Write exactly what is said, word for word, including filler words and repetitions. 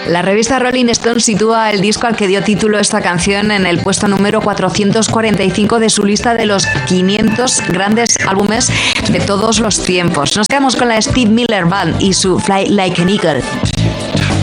La revista Rolling Stone sitúa el disco al que dio título esta canción en el puesto número cuatrocientos cuarenta y cinco de su lista de los quinientos grandes álbumes de todos los tiempos. Nos quedamos con la Steve Miller Band y su Fly Like an Eagle.